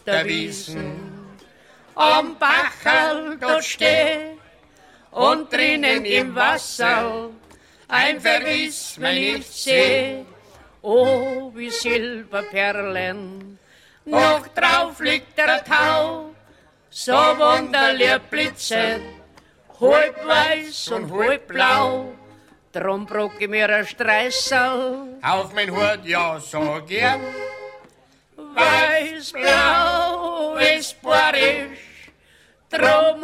der Wiesen. Am Bachel dort steh und drinnen im Wasser ein Verlies, wenn ich seh. Oh, wie Silberperlen, noch drauf liegt der Tau, so wunderlich blitzet, halb weiß und halb blau. Drum brock ich mir ein Streißel auf mein Hut, ja, so gern. Weiß-blau ist borisch, drum